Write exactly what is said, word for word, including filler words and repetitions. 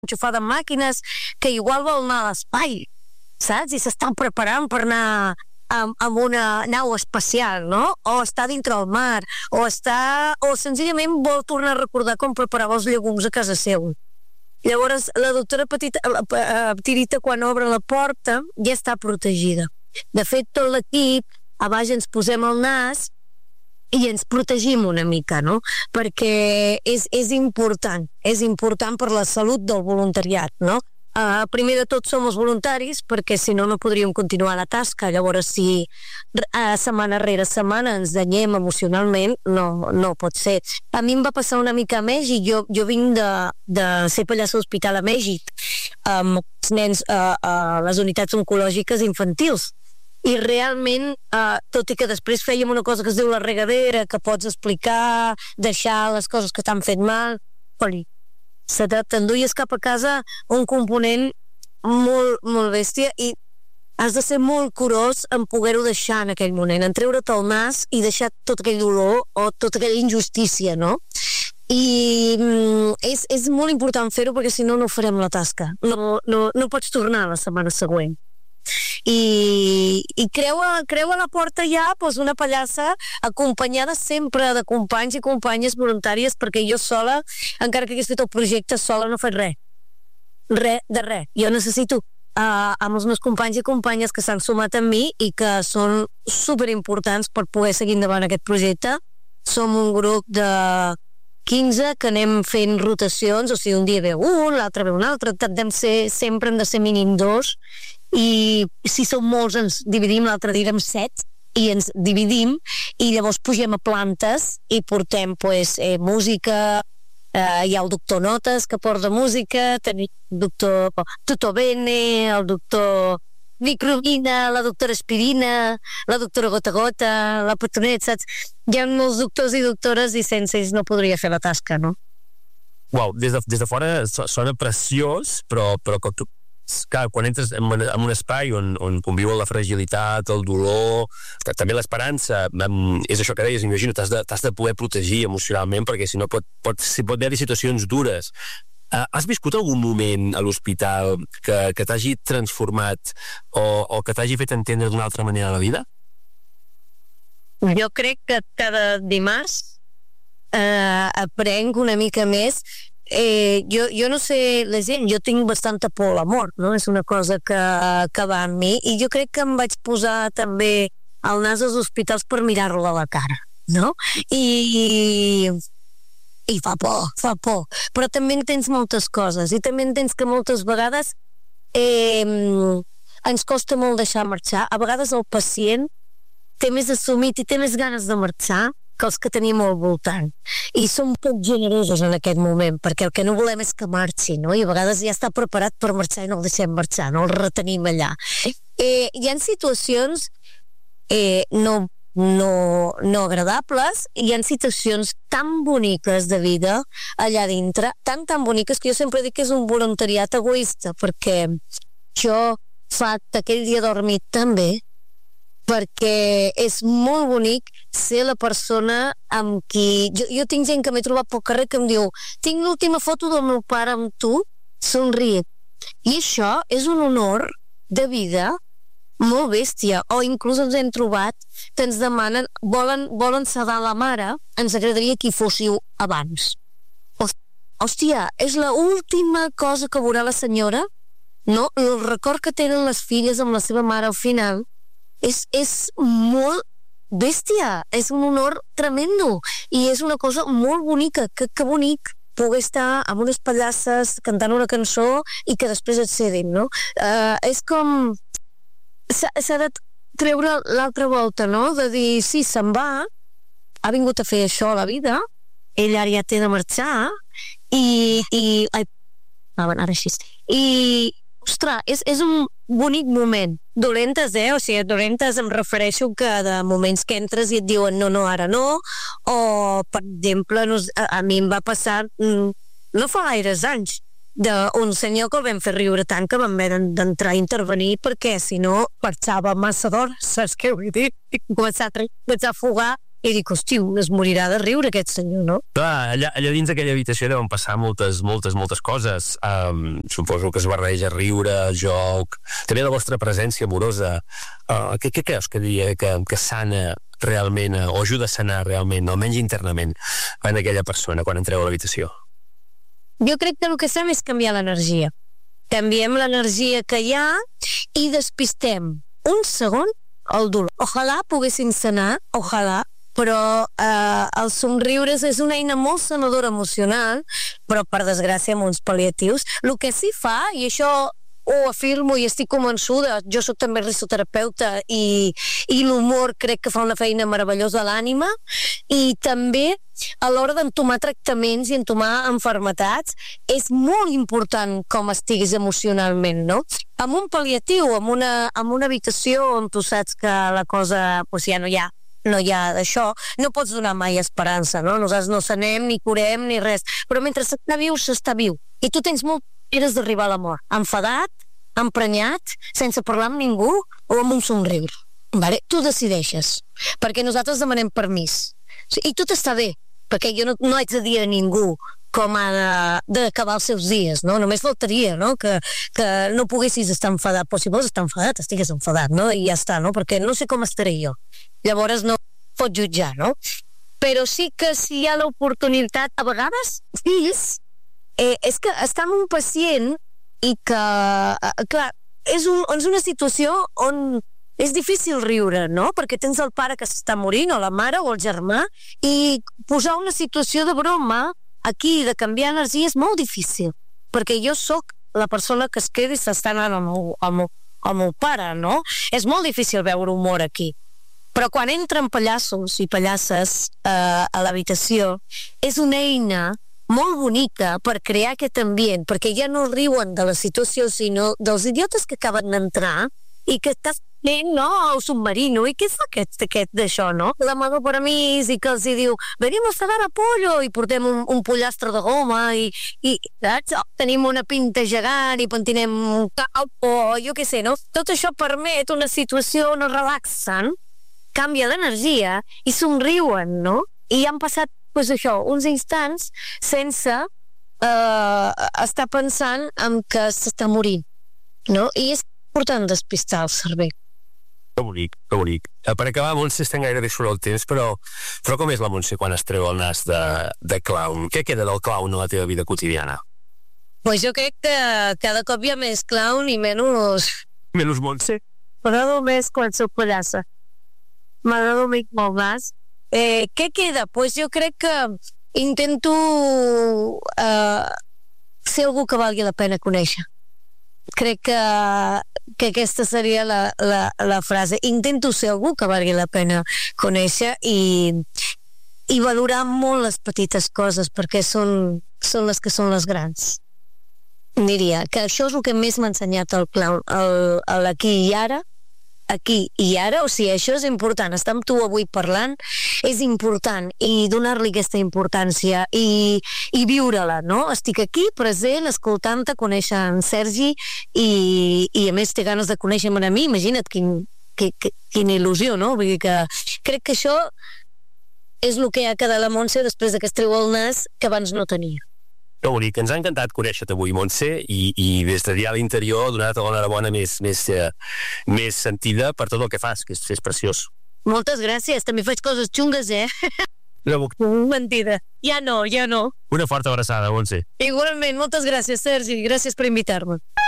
enxufada en màquines, que igual vol anar a l'espai, saps? I s'estan preparant per anar amb, amb una nau espacial, no? O està dintre el mar, o està... o senzillament vol tornar a recordar com preparava els llegums a casa seu. Llavors, la doctora Petita, la, la, Tirita, quan obre la porta, ja està protegida. De fet, tot l'equip, a baix ens posem el nas i ens protegim una mica, no? Perquè és, és important, és important per la salut del voluntariat, no? Uh, primer de tot som els voluntaris, perquè si no no podríem continuar la tasca. Llavors si uh, setmana rere setmana ens danyem emocionalment, no, no pot ser. A mi em va passar una mica a Mèxic. Jo, jo vinc de, de ser pallassa d'hospital a Mèxic amb els nens uh, a les unitats oncològiques infantils, i realment, uh, tot i que després fèiem una cosa que es diu la regadera, que pots explicar, deixar les coses que t'han fet mal, oli, se t'enduies cap a casa un component molt, molt bèstia, i has de ser molt curós en poder-ho deixar en aquell moment, en treure't el nas i deixar tot aquell dolor o tota aquella injustícia, no? I mm, és, és molt important fer-ho, perquè si no no farem la tasca, no, no, no pots tornar la setmana següent. i, i creua, creua la porta ja doncs una pallassa acompanyada sempre de companys i companyes voluntàries, perquè jo sola, encara que hagués fet el projecte sola, no faig res res de res. Jo necessito uh, amb els meus companys i companyes que s'han sumat amb mi i que són superimportants per poder seguir endavant aquest projecte. Som un grup de quinze que anem fent rotacions, o sigui, un dia ve un, l'altre ve un altre, hem de ser, sempre hem de ser mínim dos, i si som molts ens dividim, l'altre dia érem set, i ens dividim, i llavors pugem a plantes i portem pues, eh, música, eh, hi ha el doctor Notes que porta música, tenim el doctor Tutto Bene, el doctor Micromina, la doctora Aspirina, la doctora Gota Gota, la Petonet, saps? Hi ha molts doctors i doctores i sense ells no podria fer la tasca, no? Uau, des de, des de fora sona preciós, però, però com, clar, quan entres en, en un espai on, on conviuen la fragilitat, el dolor, també l'esperança, és això que deies, imagino, t'has de, t'has de poder protegir emocionalment, perquè si no pot, pot, si pot haver-hi situacions dures. Uh, has viscut algun moment a l'hospital que, que t'hagi transformat o, o que t'hagi fet entendre d'una altra manera la vida? Jo crec que cada dimarts eh, aprenc una mica més. Eh, jo, jo no sé la gent, jo tinc bastanta por a la mort, no? És una cosa que, que va amb mi, i jo crec que em vaig posar també al nas als hospitals per mirar-la a la cara, no? I... i fa por, fa por, però també entens moltes coses, i també entens que moltes vegades eh, ens costa molt deixar marxar. A vegades el pacient té més assumit i té més ganes de marxar que els que tenim al voltant, i som poc generosos en aquest moment, perquè el que no volem és que marxi, no? I a vegades ja està preparat per marxar i no el deixem marxar, no el retenim allà. Eh, hi ha situacions eh, no No, no agradables, hi ha situacions tan boniques de vida allà dintre, tan tan boniques, que jo sempre dic que és un voluntariat egoista, perquè jo fa aquell dia dormit també, perquè és molt bonic ser la persona amb qui... Jo, jo tinc gent que m'he trobat pel carrer que em diu: tinc l'última foto del meu pare amb tu, somrient. I això és un honor de vida molt bèstia. O inclús ens hem trobat que ens demanen, volen, volen sedar la mare, ens agradaria que hi fóssiu abans. Hòstia, és l'última cosa que veurà la senyora, no? El record que tenen les filles amb la seva mare al final és, és molt bèstia, és un honor tremendo, i és una cosa molt bonica. Que, que bonic poder estar amb unes pallasses cantant una cançó i que després et cedin, no? Uh, és com... s'ha de treure l'altra volta, no? De dir, sí, se'n va, ha vingut a fer això a la vida, ell ara ja té de marxar, i... i ai, ah, bueno, ara així. I, ostres, és, és un bonic moment. Dolentes, eh? O sigui, dolentes em refereixo que de moments que entres i et diuen no, no, ara no, o, per exemple, no, a, a mi em va passar, no fa gaires anys, d'un senyor que el vam fer riure tant que vam haver d'entrar a intervenir, perquè si no marxava massa d'hora, saps què vull dir? I començar a, començar a fugar i dic, hosti, es morirà de riure aquest senyor, no? Clar, allà, allà dins d'aquella habitació deuen passar moltes, moltes, moltes coses. Um, suposo que es barreja riure, joc, també la vostra presència amorosa. Uh, què, què creus que diria que, que sana realment, uh, o ajuda a sanar realment, almenys internament, en aquella persona quan entreu a l'habitació? Jo crec que el que fem és canviar l'energia. Canviem l'energia que hi ha i despistem un segon el dolor. Ojalà poguessin sanar, ojalà, però eh, els somriures és una eina molt sanadora emocional, però per desgràcia amb uns pal·liatius. El que sí fa, i això ho afirmo i estic convençuda, jo soc també risoterapeuta i, i l'humor crec que fa una feina meravellosa a l'ànima, i també a l'hora d'entomar tractaments i entomar enfermetats és molt important com estiguis emocionalment, no? Amb un pal·liatiu, amb una, amb una habitació on tu saps que la cosa pues, ja no hi ha no hi ha d'això, no pots donar mai esperança, no? Nosaltres no sanem, ni curem, ni res, però mentre s'està viu, s'està viu. I tu tens molt eres d'arribar a la mort, enfadat, emprenyat, sense parlar amb ningú o amb un somriure. Vale? Tu decideixes, perquè nosaltres demanem permís. I tot està bé, perquè jo no, no haig de dir a ningú com ha d'acabar els seus dies, no? Només faltaria, no? Que, que no poguessis estar enfadat, però si vols estar enfadat, estigues enfadat, no? I ja està, no? Perquè no sé com estaré jo. Llavors no pot jutjar, no? Però sí que si hi ha l'oportunitat, a vegades, fills, eh, és que està amb un pacient i que, eh, clar, és, un, és una situació on és difícil riure, no? Perquè tens el pare que s'està morint, o la mare, o el germà, i posar una situació de broma aquí, de canviar energia, és molt difícil, perquè jo sóc la persona que es queda i s'està anant amb el, amb, el, amb el pare, no? És molt difícil veure humor aquí. Però quan entren pallassos i pallasses eh, a l'habitació, és una eina molt bonica per crear aquest ambient, perquè ja no riuen de la situació, sinó dels idiotes que acaben d'entrar i que estàs fent, no?, el submarino, i què és aquest, aquest d'això, no? L'amago permís i que els hi diu, venim a cegar a pollo, i portem un, un pollastre de goma, i, i saps? Oh, tenim una pinta gegant, i pentinem un cap, o jo què sé, no? Tot això permet una situació on es relaxen, canvia l'energia i somriuen, no? I han passat, pues això, uns instants sense eh, estar pensant en que s'està morint, no? I és important despistar el cervell. Que bonic, que bonic. Per acabar, Montse, estem gairebé sobre el temps, però, però com és la Montse quan es treu el nas de, de clown? Què queda del clown a la teva vida quotidiana? Pues jo crec que cada cop hi ha més clown i menys... Menys Montse? M'agrada més quan soc pallassa. M'agrada molt més. Eh, què queda? Pues jo crec que intento eh, ser algú que valgui la pena conèixer. Crec que, que aquesta seria la, la, la frase. Intento ser algú que valgui la pena conèixer i, i valorar molt les petites coses, perquè són, són les que són les grans. Diria que això és el que més m'ha ensenyat el clown, l'aquí i ara, aquí i ara, o sigui, això és important, estar amb tu avui parlant és important, i donar-li aquesta importància i, i viure-la, no? Estic aquí, present, escoltant-te, conèixer en Sergi i, i a més té ganes de conèixer-me a mi, imagina't quin, que, que, quina il·lusió, no? Vull dir que crec que això és el que ha quedat la Montse després que es treu el nas que abans no tenia. Que bonic, ens ha encantat conèixer-te avui, Montse, i, i des de dia a l'interior donar-te l'enhorabona més, més, eh, més sentida per tot el que fas, que és, és preciós. Moltes gràcies, també faig coses xungues, eh? No, mentida, ja no, ja no. Una forta abraçada, Montse. Igualment, moltes gràcies, Sergi, gràcies per invitar-me.